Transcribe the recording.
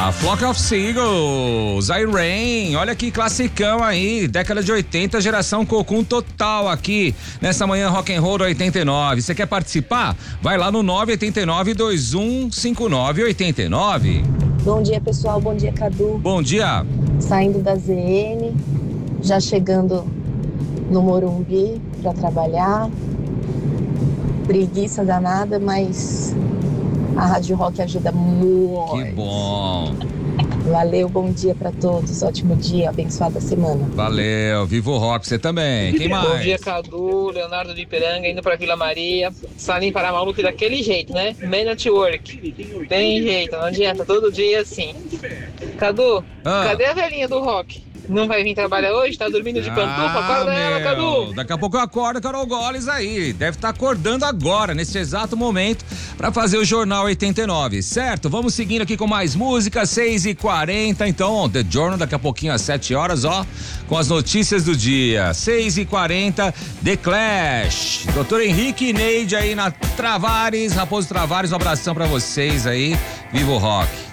A Flock of Seagulls, Rain, olha que classicão aí, década de 80, geração Cocum total aqui, nessa manhã Rock and Roll 89. Você quer participar? Vai lá no 989-2159-89. Bom dia, pessoal, bom dia, Cadu. Bom dia. Saindo da ZN, já chegando no Morumbi para trabalhar. Preguiça danada, mas a Rádio Rock ajuda muito. Que bom. Valeu, bom dia para todos, ótimo dia, abençoada semana. Valeu, viva o rock, você também. Quem mais? Bom dia, Cadu, Leonardo de Ipiranga, indo pra Vila Maria. Salim para maluco daquele jeito, né? Man at work. Tem jeito, não adianta, todo dia assim. Cadu, cadê a velhinha do rock? Não vai vir trabalhar hoje? Tá dormindo de pantufa? Acorda ela, Cadu! Daqui a pouco eu acordo, Carol Goles aí. Deve estar acordando agora, nesse exato momento, pra fazer o Jornal 89, certo? Vamos seguindo aqui com mais música, 6h40. Então, The Journal, daqui a pouquinho às 7 horas, ó, com as notícias do dia. 6h40, The Clash. Doutor Henrique e Neide aí na Travares, Raposo Travares, um abração pra vocês aí. Viva o rock!